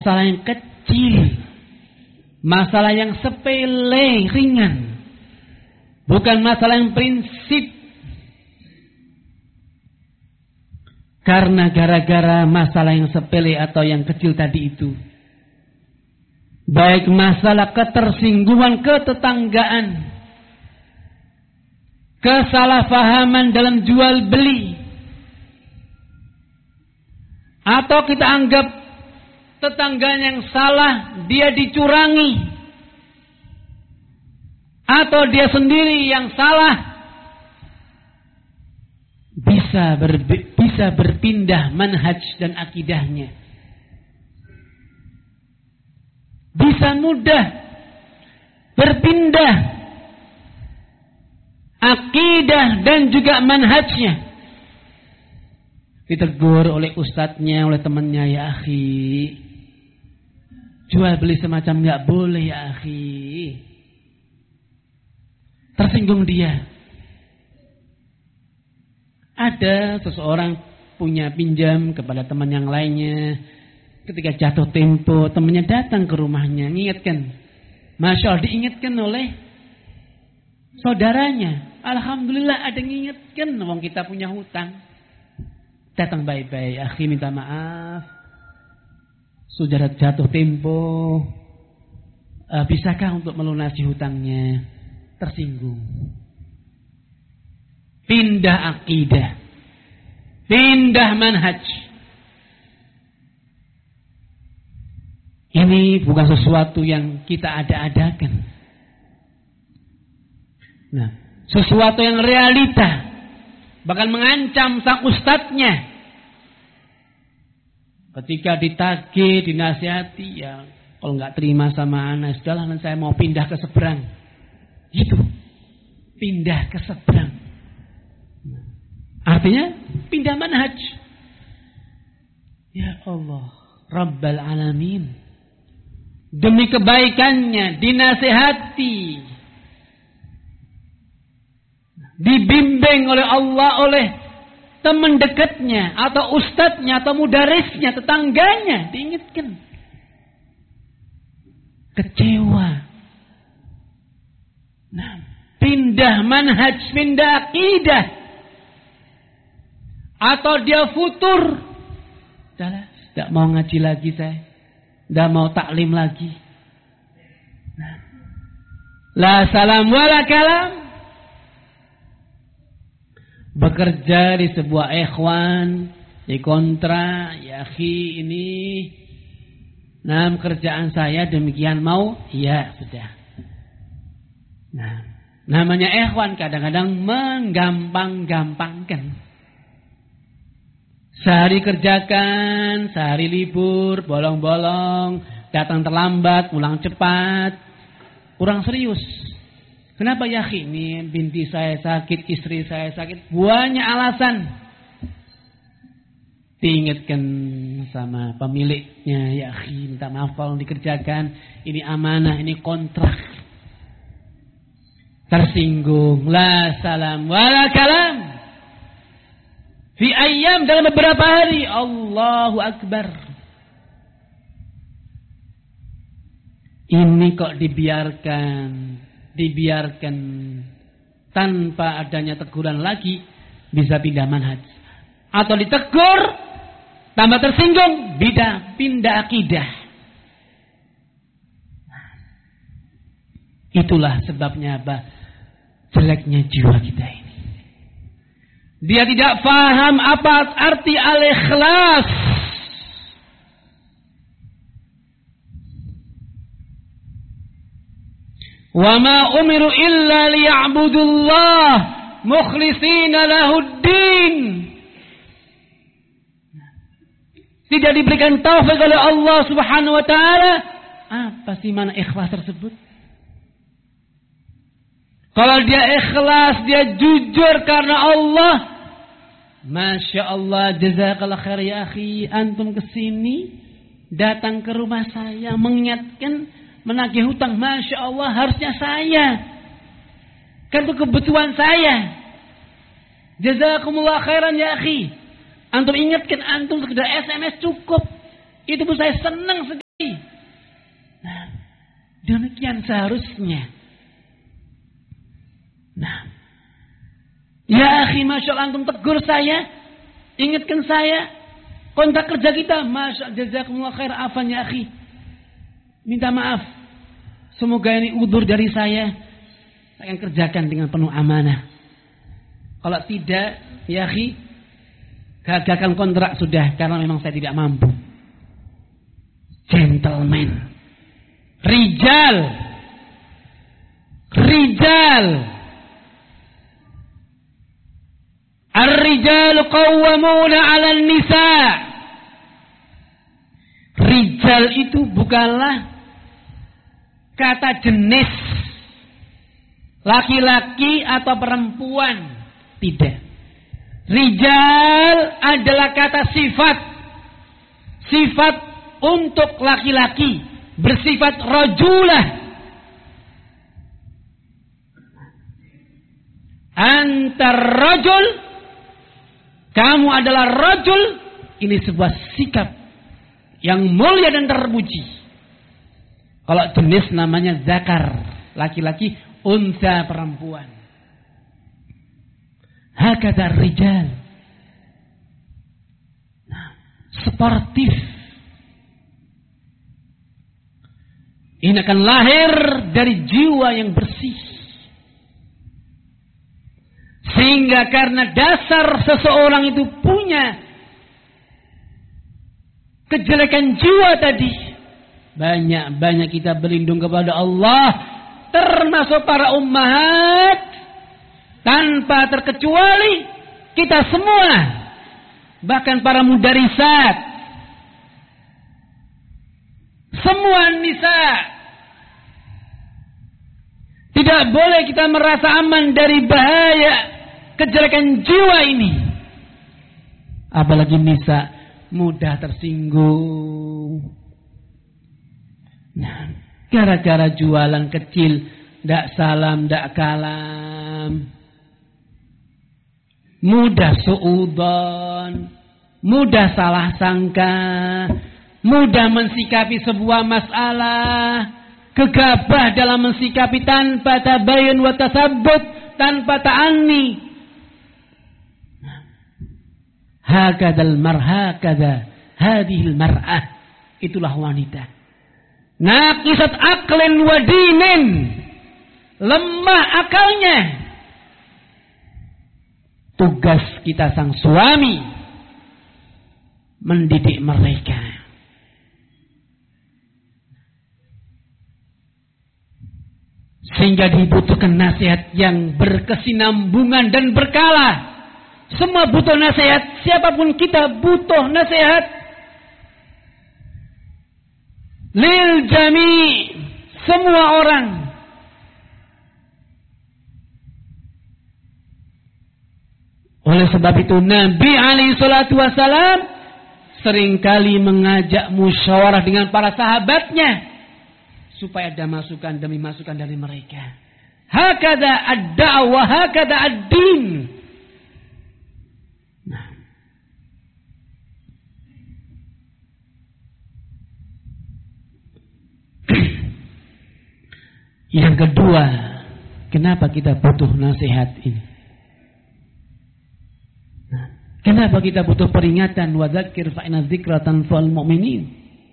masalah yang kecil, masalah yang sepele, ringan, bukan masalah yang prinsip. Karena gara-gara masalah yang sepele atau yang kecil tadi itu, baik masalah ketersinggungan ketetanggaan, kesalahpahaman dalam jual beli, atau kita anggap tetangganya yang salah, dia dicurangi, atau dia sendiri yang salah, bisa berpindah manhaj dan akidahnya. Bisa mudah berpindah akidah dan juga manhajnya. Ditegur oleh ustadznya, oleh temannya, ya akhi, jual beli semacam nggak boleh ya akhi. Tersinggung dia. Ada seseorang punya pinjam kepada teman yang lainnya. Ketika jatuh tempo, temannya datang ke rumahnya, mengingatkan. Masya Allah, diingatkan oleh saudaranya. Alhamdulillah ada yang mengingatkan, wong kita punya hutang. Datang baik-baik, akhi minta maaf, sudah jatuh tempo, bisakah untuk melunasi hutangnya? Tersinggung. Pindah akidah, pindah manhaj. Ini bukan sesuatu yang kita ada-adakan. Nah, sesuatu yang realita, bahkan mengancam sang ustadznya. Ketika ditagih, dinasihati, ya kalau nggak terima sama anak, sudahlah saya mau pindah ke seberang. Itu pindah ke seberang. Artinya pindah manhaj. Ya Allah, Rabbal Alamin, demi kebaikannya dinasihati, dibimbing oleh Allah, oleh teman dekatnya atau ustadznya atau mudarisnya, tetangganya, diingatkan. Kecewa. Nah, pindah manhaj, pindah akidah. Atau dia futur. Tidak mau ngaji lagi saya. Tidak mau taklim lagi. Nah. La salam wala kalam. Bekerja di sebuah ikhwan, di kontra, ya akhi ini, nah kerjaan saya demikian mau, ya sudah. Nah, namanya ikhwan kadang-kadang menggampang-gampangkan. Sehari kerjakan, sehari libur, bolong-bolong, datang terlambat, pulang cepat, kurang serius. Kenapa ya akhi? Ini binti saya sakit, istri saya sakit, banyak alasan. Diingatkan sama pemiliknya, ya akhi minta maaf kalau dikerjakan, ini amanah, ini kontrak. Tersinggung, la salam wala kalam. Fi ayyam, dalam beberapa hari, Allahu Akbar. Ini kok dibiarkan tanpa adanya teguran lagi, bisa pindah manhaj. Atau ditegur, tambah tersinggung, pindah akidah. Itulah sebabnya apa? Jeleknya jiwa kita ini. Dia tidak faham apa arti al-ikhlas. Wa ma umiru illa liya'budullah mukhlishina lahuddin. Tidak diberikan taufik oleh Allah Subhanahu wa taala. Apa sih mana ikhlas tersebut? Kalau dia ikhlas, dia jujur karena Allah, Masya Allah, jazakallah khair ya akhi, antum kesini, datang ke rumah saya, mengingatkan, menagih hutang, Masya Allah, harusnya saya. Kan itu kebutuhan saya. Jazakumullah khairan ya akhi. Antum ingatkan, antum sekedar SMS cukup. Itu pun saya senang sekali. Demikian seharusnya. Nah, ya akhi, masya Allah antum tegur saya, ingatkan saya, kontrak kerja kita, masya Allah, jazakumullah khair, afan ya akhi, minta maaf, semoga ini udzur dari saya akan kerjakan dengan penuh amanah. Kalau tidak, ya akhi, gagalkan kontrak sudah, karena memang saya tidak mampu. Gentleman, rijal, ar-rijal qawwamuna 'alan nisa. Rijal itu bukanlah kata jenis laki-laki atau perempuan, tidak. Rijal adalah kata sifat untuk laki-laki, bersifat rajulah. Antar rajul, kamu adalah rajul, ini sebuah sikap yang mulia dan terpuji. Kalau jenis namanya zakar, laki-laki, unsa, perempuan. Hakadha rijal. Nah, sportif. Ini akan lahir dari jiwa yang bersih. Sehingga karena dasar seseorang itu punya kejelekan jiwa tadi, banyak kita berlindung kepada Allah, termasuk para ummahat, tanpa terkecuali kita semua, bahkan para mudarisat, semua nisa. Tidak boleh kita merasa aman dari bahaya kejelekan jiwa ini. Apalagi nisa, mudah tersinggung. Nah, gara-gara jualan kecil, ndak salam, ndak kalam, mudah suudzon, mudah salah sangka, mudah mensikapi sebuah masalah, gegabah dalam mensikapi tanpa tabayun wa tasabbut, tanpa ta'anni. Hakadzal marhakadza hadhil mar'ah, itulah wanita. Naqisat aqlin wa dinin, lemah akalnya. Tugas kita sang suami mendidik mereka. Sehingga dibutuhkan nasihat yang berkesinambungan dan berkala. Semua butuh nasihat, siapapun kita butuh nasihat. Lil jami, semua orang. Oleh sebab itu Nabi alaihi salatu wasalam seringkali mengajak musyawarah dengan para sahabatnya supaya ada masukan demi masukan dari mereka. Hakadha ad-da'wah, hakadha ad-din. Nah. Yang kedua, kenapa kita butuh nasihat ini? Nah, kenapa kita butuh peringatan? Wa dzakir fa inna dzikra tanfa'ul mu'minin.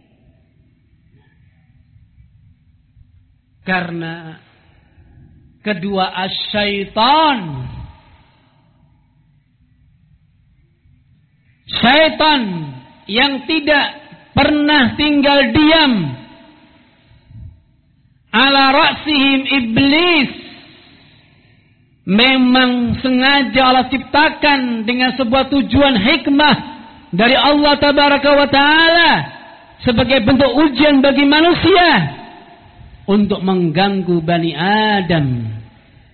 Karena kedua syaitan yang tidak pernah tinggal diam, ala ra'sihim iblis, memang sengaja Allah ciptakan dengan sebuah tujuan hikmah dari Allah tabaraka wa ta'ala sebagai bentuk ujian bagi manusia untuk mengganggu Bani Adam.